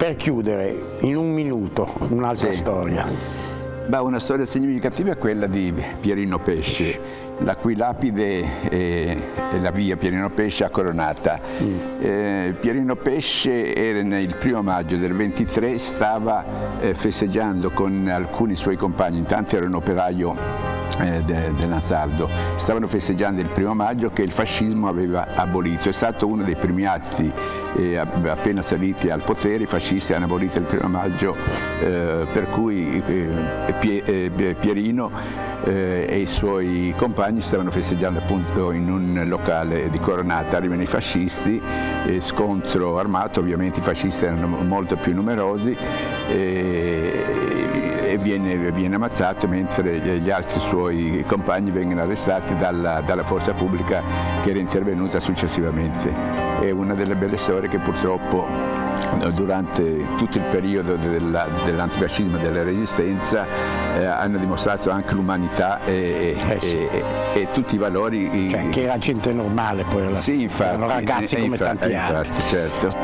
Per chiudere, in un minuto, un'altra storia. Una storia significativa è quella di Pierino Pesce, la cui lapide è la via Pierino Pesce a Coronata. Pierino Pesce era il 1° maggio del 23, stava festeggiando con alcuni suoi compagni, intanto era un operaio dell'Ansaldo, stavano festeggiando il 1° maggio che il fascismo aveva abolito. È stato uno dei primi atti, appena saliti al potere i fascisti hanno abolito il 1° maggio, per cui Pierino e i suoi compagni stavano festeggiando appunto in un locale di Coronata. Arrivano i fascisti, scontro armato, ovviamente i fascisti erano molto più numerosi, e viene ammazzato, mentre gli altri suoi compagni vengono arrestati dalla forza pubblica che era intervenuta successivamente. È una delle belle storie che purtroppo durante tutto il periodo dell'antifascismo e della resistenza hanno dimostrato anche l'umanità e tutti i valori. Che era gente normale poi alla fine, sì, infatti, erano ragazzi come tanti altri. Certo.